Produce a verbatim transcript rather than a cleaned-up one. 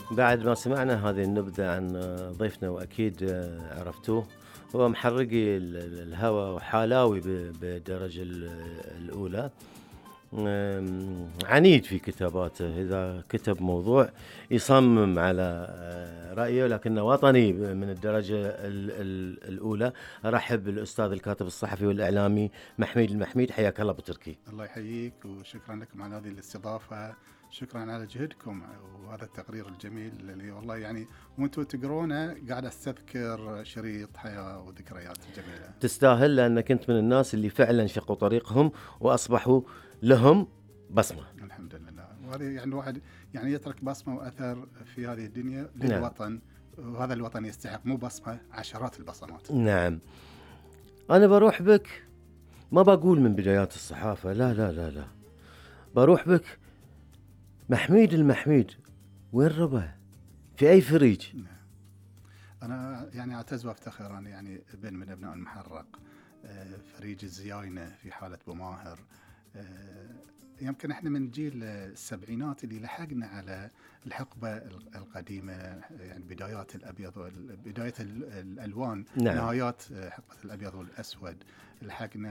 بعد ما سمعنا هذه النبذة عن ضيفنا وأكيد عرفتوه، هو محرقي ال- ال- الهوى وحالاوي ب- بالدرجة ال- الأولى. أم، عنيد في كتاباته، إذا كتب موضوع يصمم على آه، رأيه، لكنه وطني من الدرجة ال- ال- الأولى. أرحب بالأستاذ الكاتب الصحفي والإعلامي محميد المحميد، حياك الله بتركي. الله يحييك وشكرا لكم على هذه الاستضافة، شكرا على جهدكم وهذا التقرير الجميل اللي والله يعني وانتم تقرونه قاعد استذكر شريط حياة وذكريات جميلة. تستاهل، لأنك كنت من الناس اللي فعلا شقوا طريقهم وأصبحوا لهم بصمة. الحمد لله. وهذه يعني الواحد يعني يترك بصمة وأثر في هذه الدنيا نعم. للوطن، وهذا الوطن يستحق مو بصمة، عشرات البصمات. نعم. أنا بروح بك، ما بقول من بدايات الصحافة، لا لا لا لا، بروح بك محميد المحميد. وين ربع؟ في أي فريج؟ أنا يعني أعتز وأفتخر أنا يعني ابن من أبناء المحرق، آه، فريج الزياينة في حالة بماهر. آه، يمكن احنا من جيل السبعينات اللي لحقنا على الحقبة القديمة، يعني بدايات الأبيض وال- بداية ال- الألوان، نعم. نهايات حقبة الأبيض والأسود، لحقنا